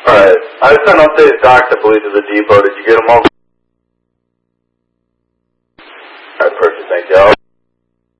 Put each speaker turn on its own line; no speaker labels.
Alright. I sent updated docs, I believe, to the depot. Did you get them all?